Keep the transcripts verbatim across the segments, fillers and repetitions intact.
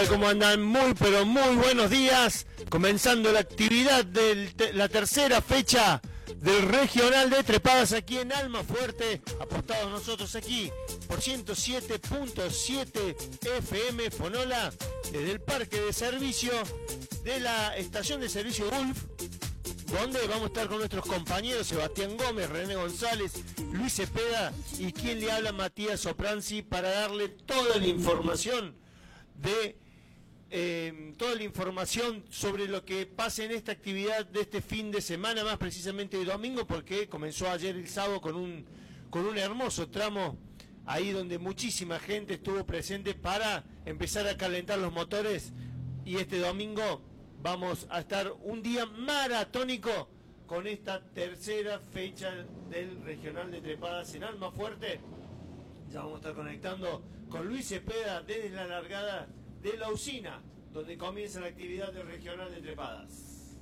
¿Cómo andan? Muy, pero muy buenos días. Comenzando la actividad de la tercera fecha del Regional de Trepadas aquí en Almafuerte. Apostados nosotros aquí por ciento siete punto siete F M Fonola, desde el parque de servicio de la estación de servicio Gulf, donde vamos a estar con nuestros compañeros Sebastián Gómez, René González, Luis Cepeda y quien le habla, Matías Sopranzi, para darle toda la información de eh, toda la información sobre lo que pasa en esta actividad de este fin de semana, más precisamente el domingo, porque comenzó ayer el sábado con un con un hermoso tramo ahí donde muchísima gente estuvo presente para empezar a calentar los motores, y este domingo vamos a estar un día maratónico con esta tercera fecha del Regional de Trepadas en Almafuerte. Ya vamos a estar conectando con Luis Cepeda desde la largada de la usina, donde comienza la actividad del Regional de Trepadas.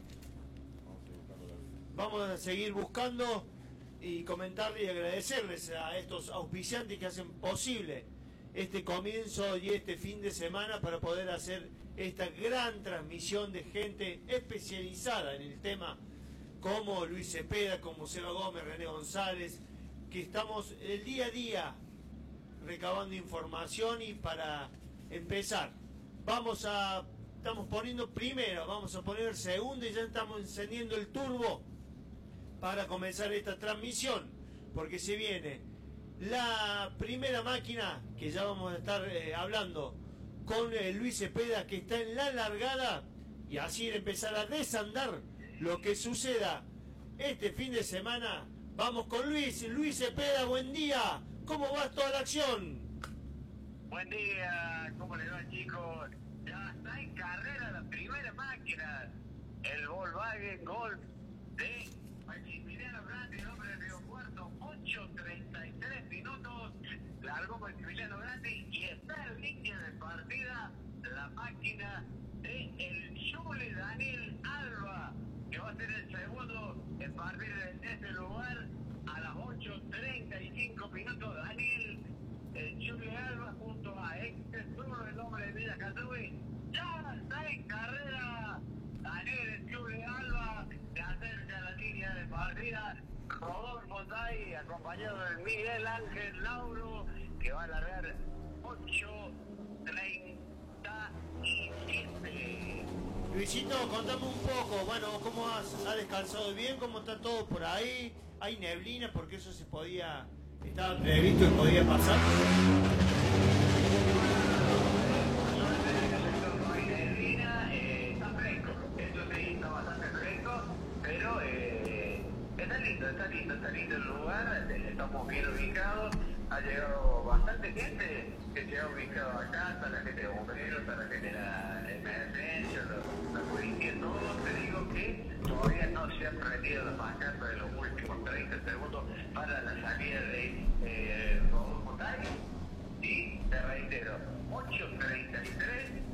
Vamos a seguir buscando y comentarle y agradecerles a estos auspiciantes que hacen posible este comienzo y este fin de semana para poder hacer esta gran transmisión de gente especializada en el tema, como Luis Cepeda, como Seba Gómez, René González, que estamos el día a día recabando información. Y para empezar, vamos a estamos poniendo primero, vamos a poner segundo y ya estamos encendiendo el turbo para comenzar esta transmisión, porque se viene la primera máquina, que ya vamos a estar eh, hablando con eh, Luis Cepeda, que está en la largada, y así empezar a desandar lo que suceda este fin de semana. Vamos con Luis, Luis Cepeda, buen día, ¿cómo va toda la acción? Buen día, ¿cómo le va, chicos? Ya está en carrera la primera máquina, el Volkswagen Golf de Maximiliano Grande, el hombre de Río Cuarto, ocho treinta y tres minutos, largó Maximiliano Grande y está en línea de partida la máquina de el Jule Daniel Alba, que va a ser el segundo en partir de este lugar a las ocho treinta y cinco minutos. Daniel el Jule Alba junto a Extensur, el hombre de Villa Catuy, ya está en carrera. Daniel el Jule Alba se acerca a la línea de partida. Rodolfo Day, acompañado de Miguel Ángel Lauro, que va a largar ocho treinta y siete. Luisito, contame un poco, bueno, ¿cómo has, has descansado bien? ¿Cómo está todo por ahí? ¿Hay neblina? Porque eso se podía, estaba previsto y podía pasar. No hay neblina, eh, está fresco, eso sí, está bastante fresco, pero eh, está lindo, está lindo, está lindo el lugar, estamos bien ubicados, ha llegado bastante gente que se ha ubicado acá, está la gente de bomberos, está la gente de la emergencia, la policía, todo. Te digo que todavía no se han prendido las pancartas de los últimos treinta segundos para la salida de eh, Rodolfo Tay. Y te reitero, ocho treinta y tres,